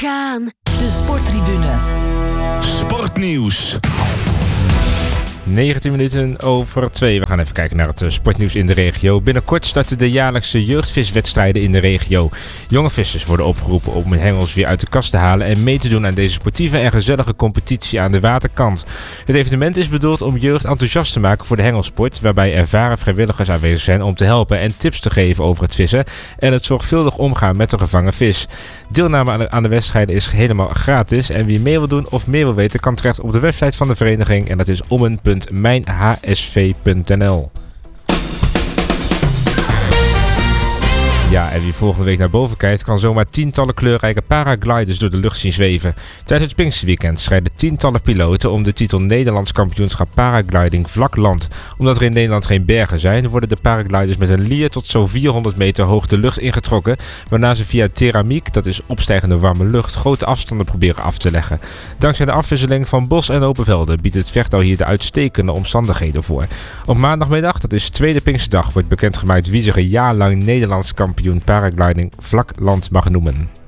gaan. De Sporttribune. Sportnieuws. 19 minuten over 2. We gaan even kijken naar het sportnieuws in de regio. Binnenkort starten de jaarlijkse jeugdviswedstrijden in de regio. Jonge vissers worden opgeroepen om hun hengels weer uit de kast te halen en mee te doen aan deze sportieve en gezellige competitie aan de waterkant. Het evenement is bedoeld om jeugd enthousiast te maken voor de hengelsport, waarbij ervaren vrijwilligers aanwezig zijn om te helpen en tips te geven over het vissen en het zorgvuldig omgaan met de gevangen vis. Deelname aan de wedstrijden is helemaal gratis en wie mee wil doen of meer wil weten kan terecht op de website van de vereniging en dat is ommen.mijnhsv.nl. Ja, en wie volgende week naar boven kijkt, kan zomaar tientallen kleurrijke paragliders door de lucht zien zweven. Tijdens het Pinksterweekend strijden tientallen piloten om de titel Nederlands kampioenschap paragliding vlak land. Omdat er in Nederland geen bergen zijn, worden de paragliders met een lier tot zo'n 400 meter hoog de lucht ingetrokken, waarna ze via theramiek, dat is opstijgende warme lucht, grote afstanden proberen af te leggen. Dankzij de afwisseling van bos en open velden biedt het vechtouw hier de uitstekende omstandigheden voor. Op maandagmiddag, dat is tweede Pinksterdag, wordt bekendgemaakt wie zich een jaar lang Nederlands kampioen paragliding vlak land mag noemen.